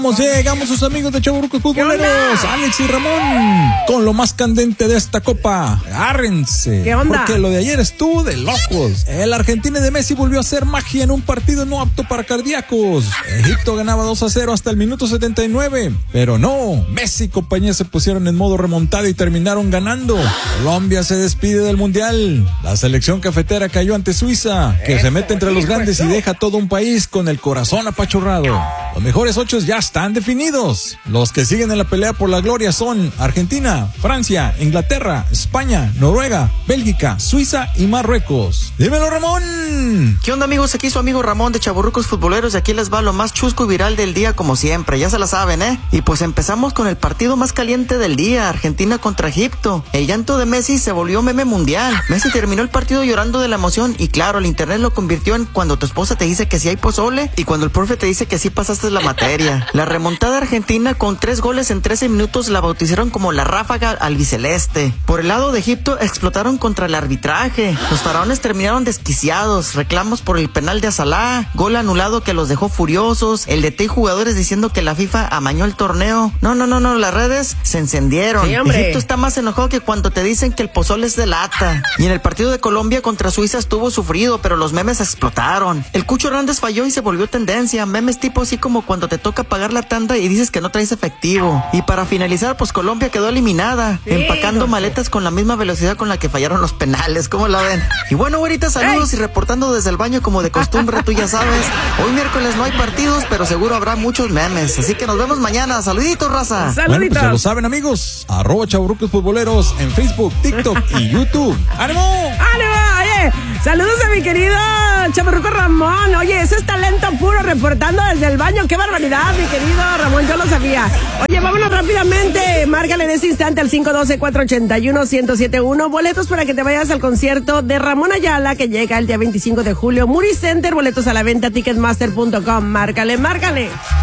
Llegamos sus amigos de Chavorrucos Futboleros, Alex y Ramón, con lo más candente de esta copa. Agárrense, ¿qué onda? Porque lo de ayer estuvo de locos. El Argentina de Messi volvió a hacer magia en un partido no apto para cardíacos. Egipto ganaba 2-0 hasta el minuto 79, pero no, Messi y compañía se pusieron en modo remontada y terminaron ganando. Colombia se despide del Mundial. La selección cafetera cayó ante Suiza, que se mete entre los grandes y deja todo un país con el corazón apachurrado. Los mejores 8 ya están definidos. Los que siguen en la pelea por la gloria son Argentina, Francia, Inglaterra, España, Noruega, Bélgica, Suiza y Marruecos. ¡Dímelo, Ramón! ¿Qué onda, amigos? Aquí su amigo Ramón de Chavorrucos Futboleros y aquí les va lo más chusco y viral del día como siempre, ya se la saben, ¿eh? Y pues empezamos con el partido más caliente del día, Argentina contra Egipto. El llanto de Messi se volvió meme mundial. Messi terminó el partido llorando de la emoción y claro, el internet lo convirtió en cuando tu esposa te dice que sí hay pozole y cuando el profe te dice que sí pasaste la materia. La remontada argentina con 3 goles en 13 minutos la bautizaron como la ráfaga albiceleste. Por el lado de Egipto explotaron contra el arbitraje. Los faraones terminaron desquiciados, reclamos por el penal de Salah, gol anulado que los dejó furiosos, el DT y jugadores diciendo que la FIFA amañó el torneo. No, las redes se encendieron. Sí, Egipto está más enojado que cuando te dicen que el pozole es de lata. Y en el partido de Colombia contra Suiza estuvo sufrido, pero los memes explotaron. El Cucho Hernández falló y se volvió tendencia. Memes tipo así como cuando te toca pagar la tanda y dices que no traes efectivo. Y para finalizar, pues Colombia quedó eliminada, empacando maletas con la misma velocidad con la que fallaron los penales. ¿Cómo la ven? Y bueno, ahorita saludos y reportando desde el baño como de costumbre, tú ya sabes. Hoy miércoles no hay partidos, pero seguro habrá muchos memes. Así que nos vemos mañana. Saluditos, raza. Saluditos. Bueno, pues ya lo saben, amigos. @Chavorrucos Futboleros en Facebook, TikTok y YouTube. ¡Ánimo! ¡Ánimo! Oye, saludos a mi querido Chavorruco Ramón. Oye, ese es talento puro reportando desde el baño. ¡Qué barbaridad, mi querido Ramón! Yo lo sabía. Oye, vámonos rápidamente. Márcale en este instante al 512-481-1071. Boletos para que te vayas al concierto de Ramón Ayala, que llega el día 25 de julio. Muri Center, boletos a la venta, ticketmaster.com. Márcale.